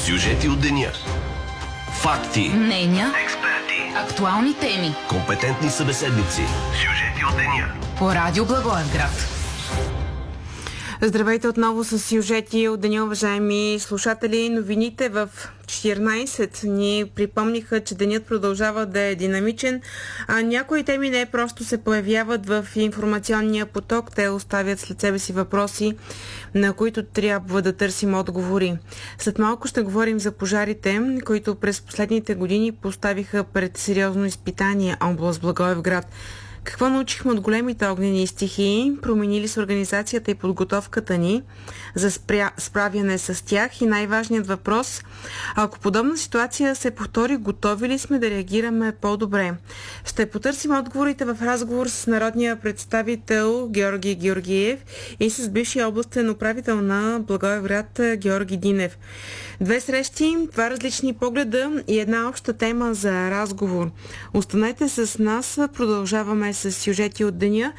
Сюжети от деня. Факти. Мнения. Експерти. Актуални теми. Компетентни събеседници. Сюжети от деня. По Радио Благоевград. Здравейте отново с сюжети от деня, уважаеми слушатели. Новините в 14 ни припомниха, че денят продължава да е динамичен, а някои теми не просто се появяват в информационния поток. Те оставят след себе си въпроси, на които трябва да търсим отговори. След малко ще говорим за пожарите, които през последните години поставиха пред сериозно изпитание област Благоевград. Какво научихме от големите огнени стихии? Променили с организацията и подготовката ни за справяне с тях? И най-важният въпрос: ако подобна ситуация се повтори, готови ли сме да реагираме по-добре? Ще потърсим отговорите в разговор с народния представител Георги Георгиев и с бившия областен управител на Благоевград Георги Динев. Две срещи, два различни погледа и една обща тема за разговор. Останете с нас, продължаваме с сюжети от деня.